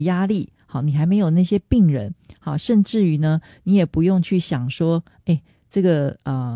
压力，好，你还没有那些病人，好，甚至于呢，你也不用去想说，这个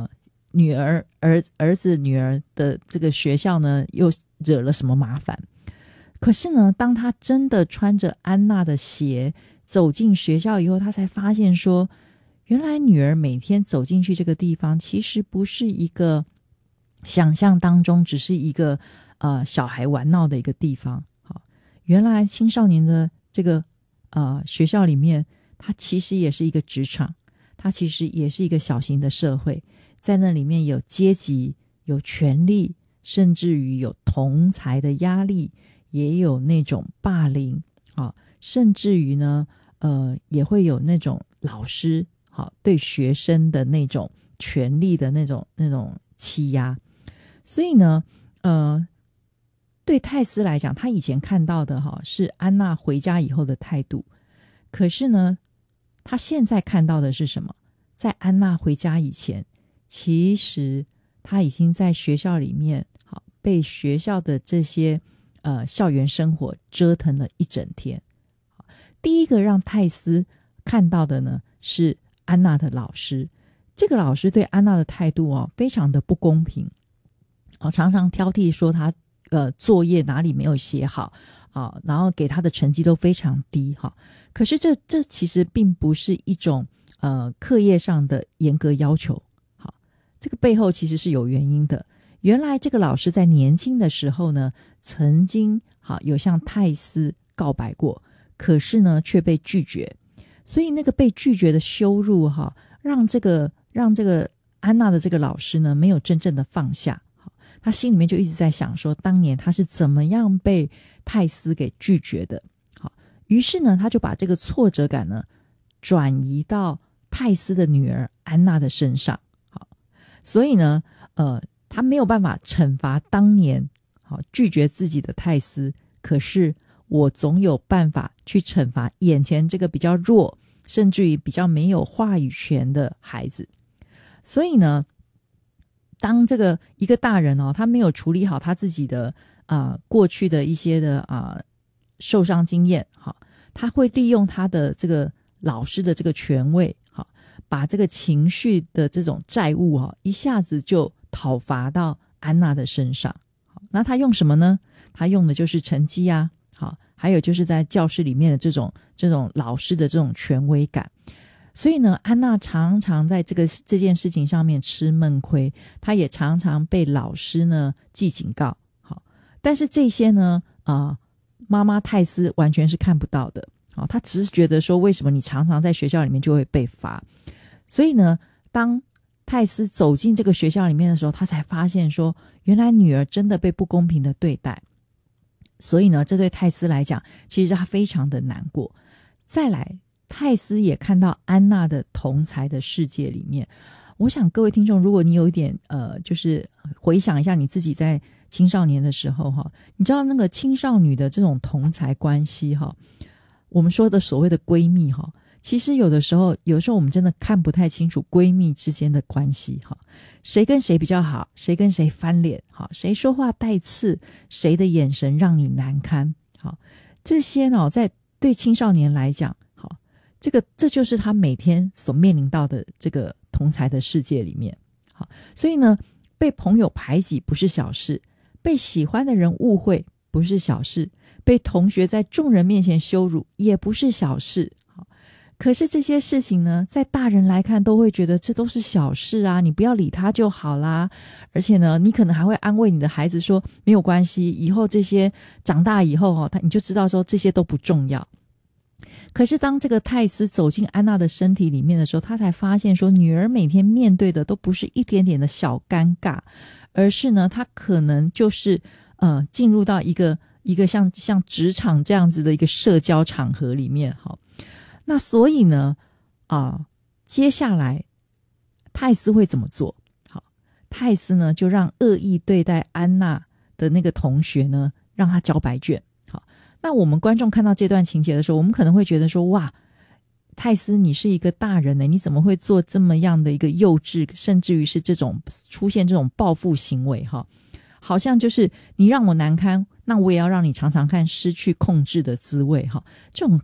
儿子女儿的这个学校呢又惹了什么麻烦。可是呢，当他真的穿着安娜的鞋走进学校以后，他才发现说，原来女儿每天走进去这个地方其实不是一个想象当中只是一个小孩玩闹的一个地方。好，原来青少年的这个学校里面，它其实也是一个职场，它其实也是一个小型的社会，在那里面有阶级，有权力，甚至于有同侪的压力，也有那种霸凌，甚至于呢也会有那种老师对学生的那种权力的那种欺压。所以呢对泰斯来讲，他以前看到的是安娜回家以后的态度，可是呢他现在看到的是什么？在安娜回家以前，其实他已经在学校里面被学校的这些校园生活折腾了一整天。第一个让泰斯看到的呢是安娜的老师，这个老师对安娜的态度非常的不公平，常常挑剔说他作业哪里没有写好然后给他的成绩都非常低可是这其实并不是一种课业上的严格要求。好，这个背后其实是有原因的。原来这个老师在年轻的时候呢，曾经有向泰斯告白过，可是呢却被拒绝。所以那个被拒绝的羞辱让这个安娜的这个老师呢没有真正的放下。他心里面就一直在想说，当年他是怎么样被泰斯给拒绝的。好，于是呢他就把这个挫折感呢转移到泰斯的女儿安娜的身上。好，所以呢他没有办法惩罚当年拒绝自己的泰斯，可是我总有办法去惩罚眼前这个比较弱，甚至于比较没有话语权的孩子。所以呢当这个一个大人他没有处理好他自己的过去的一些的受伤经验，他会利用他的这个老师的这个权位，把这个情绪的这种债务一下子就讨伐到安娜的身上。那他用什么呢？他用的就是成绩还有就是在教室里面的这种老师的这种权威感。所以呢安娜常常在这件事情上面吃闷亏，她也常常被老师呢记警告。好，但是这些呢妈妈泰斯完全是看不到的。好，她只是觉得说，为什么你常常在学校里面就会被罚。所以呢当泰斯走进这个学校里面的时候，他才发现说，原来女儿真的被不公平的对待。所以呢这对泰斯来讲，其实他非常的难过。再来，泰斯也看到安娜的同才的世界里面，我想各位听众，如果你有一点就是回想一下你自己在青少年的时候你知道那个青少女的这种同才关系我们说的所谓的闺蜜其实有时候我们真的看不太清楚闺蜜之间的关系谁跟谁比较好，谁跟谁翻脸谁说话带刺，谁的眼神让你难堪这些呢在对青少年来讲这就是他每天所面临到的这个同侪的世界里面。好，所以呢被朋友排挤不是小事，被喜欢的人误会不是小事，被同学在众人面前羞辱也不是小事。好，可是这些事情呢在大人来看都会觉得这都是小事啊，你不要理他就好啦。而且呢你可能还会安慰你的孩子说，没有关系，以后这些长大以后你就知道说这些都不重要。可是当这个泰斯走进安娜的身体里面的时候，他才发现说，女儿每天面对的都不是一点点的小尴尬，而是呢她可能就是进入到一个像职场这样子的一个社交场合里面。好，那所以呢接下来泰斯会怎么做？好，泰斯呢就让恶意对待安娜的那个同学呢让他交白卷。那我们观众看到这段情节的时候，我们可能会觉得说，哇，泰斯你是一个大人呢，你怎么会做这么样的一个幼稚，甚至于是出现这种报复行为好像就是你让我难堪， 那我也要让你尝尝看失去控制的滋味哈。这种